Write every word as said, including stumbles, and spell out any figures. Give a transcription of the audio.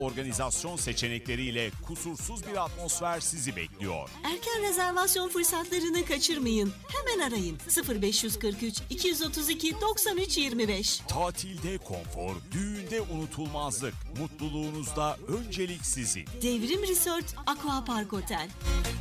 Organizasyon seçenekleriyle kusursuz bir atmosfer sizi bekliyor. Erken rezervasyon fırsatlarını kaçırmayın. Hemen arayın sıfır beş kırk üç iki otuz iki doksan üç yirmi beş. Tatilde konfor, düğünde unutulmazlık, mutluluğunuzda öncelik sizin. Devrim Resort Aqua Park Otel.